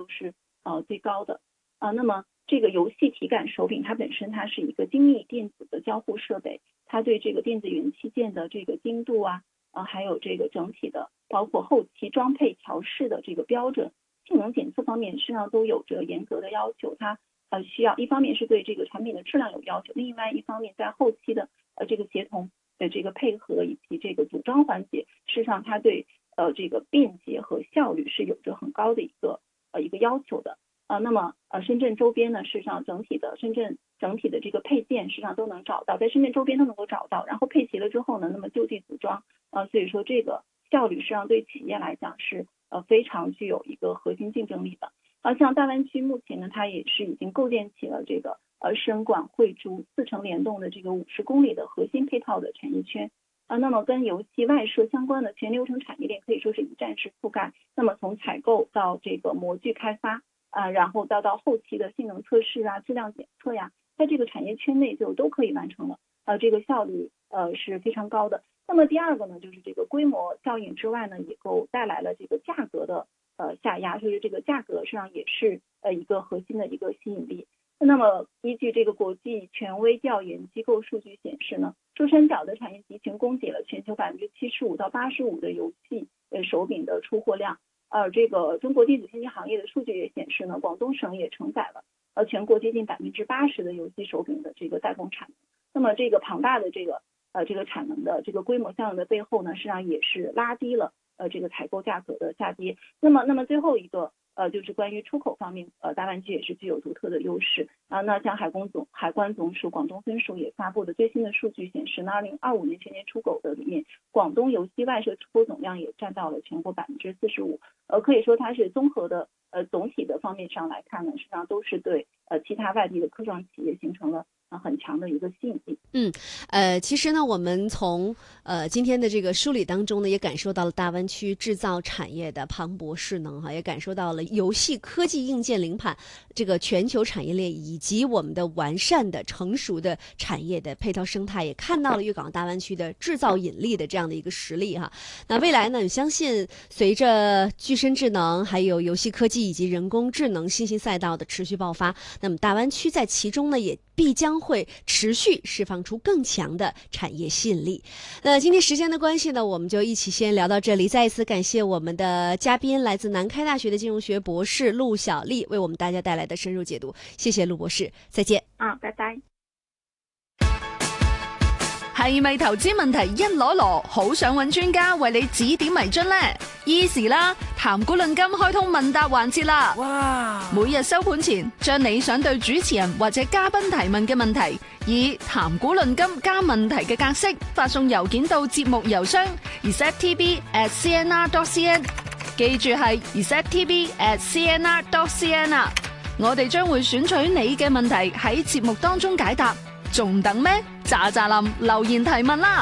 是最高的那么这个游戏体感手柄它本身它是一个精密电子的交互设备，它对这个电子元器件的这个精度还有这个整体的包括后期装配调试的这个标准性能检测方面实际上都有着严格的要求。它需要一方面是对这个产品的质量有要求，另外一方面在后期的这个协同的这个配合以及这个组装环节，事实上它对这个便捷和效率是有着很高的一个要求的那么深圳周边呢，事实上深圳整体的这个配件实际上都能找到，在深圳周边都能够找到，然后配齐了之后呢，那么就地组装所以说这个效率实际上对企业来讲是非常具有一个核心竞争力的像大湾区目前呢，它也是已经构建起了这个深广汇珠4城联动的这个50公里的核心配套的产业圈那么跟游戏外设相关的全流程产业链可以说是一站式覆盖。那么从采购到这个模具开发然后到后期的性能测试质量检测在这个产业圈内就都可以完成了这个效率是非常高的。那么第二个呢，就是这个规模效应之外呢，也够带来了这个价格的下压，所以这个价格实际上也是一个核心的一个吸引力。那么依据这个国际权威调研机构数据显示呢，珠三角的产业集群供给了全球75%到85%的游戏手柄的出货量。这个中国电子信息行业的数据也显示呢，广东省也承载了全国接近80%的游戏手柄的这个代工产能。那么这个庞大的这个产能的这个规模效应的背后呢，实际上也是拉低了这个采购价格的下跌。那么最后一个就是关于出口方面大湾区也是具有独特的优势那像海关总署广东分署也发布的最新的数据显示呢，2025年全年出口的里面，广东游戏外设出口总量也占到了全国45%可以说它是综合的总体的方面上来看呢，实际上都是对其他外地的科创企业形成了很强的一个吸引力。 其实呢，我们从今天的这个梳理当中呢，也感受到了大湾区制造产业的磅礴势能也感受到了游戏科技硬件领跑这个全球产业链，以及我们的完善的成熟的产业的配套生态，也看到了粤港大湾区的制造引力的这样的一个实力那未来呢，相信随着具身智能还有游戏科技以及人工智能新兴赛道的持续爆发，那么大湾区在其中呢，也必将会持续释放出更强的产业吸引力。那今天时间的关系呢，我们就一起先聊到这里。再一次感谢我们的嘉宾，来自南开大学的金融学博士陆小丽，为我们大家带来的深入解读。谢谢陆博士，再見。 拜拜。 係咪投資問題一籮籮，好想揾專家為你指點迷津呢？Easy 啦，談股論金開通問答環節啦！哇！每日收盤前，將你想對主持人或者嘉賓提問嘅問題，以談股論金加問題嘅格式發送郵件到節目郵箱 receptv@cnr.cn， 記住係 receptv@cnr.cn 啊！我哋將會選取你嘅問題喺節目當中解答，仲等咩？喳喳林留言提問啦！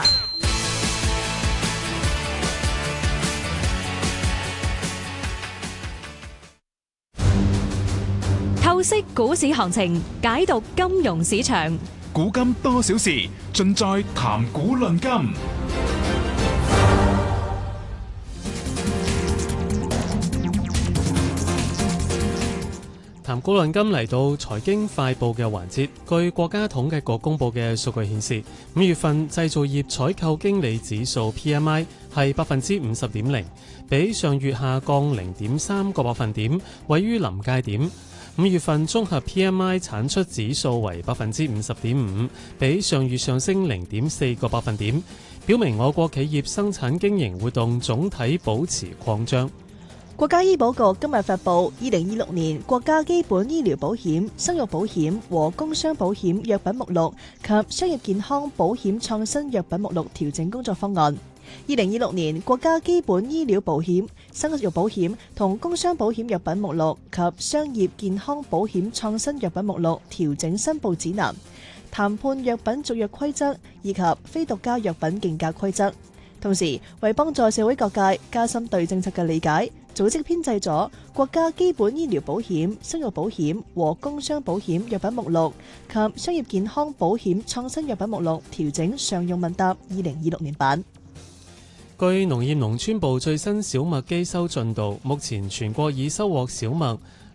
透析股市行情，解讀金融市場， 古今多少事，盡在談股論金。 談股論金嚟到財經快報嘅環節。據國家統計局公佈嘅數據顯示，5月份製造業採購經理指數 PMI 係 50.0， 比上月下降 0.3 個百分點，位於臨界點。5月份綜合 PMI 產出指數為 50.5， 比上月上升 0.4 個百分點，表明我國企業生產經營活動總體保持擴張。 國家醫保局今日發布2026年國家基本醫療保險、生育保險和工傷保險藥品目錄及商業健康保險創新藥品目錄調整工作方案。2026年國家基本醫療保險、生育保險同工傷保險藥品目錄及商業健康保險創新藥品目錄調整申報指南、談判藥品續約規則以及非獨家藥品競價規則。同時，為幫助社會各界加深對政策嘅理解，組織編製咗國家基本醫療保險、生育保險和工傷保險藥品目錄及商業健康保險創新藥品目錄調整常用問答2026年版。 據農業農村部最新小麥機收進度，目前全國已收穫小麥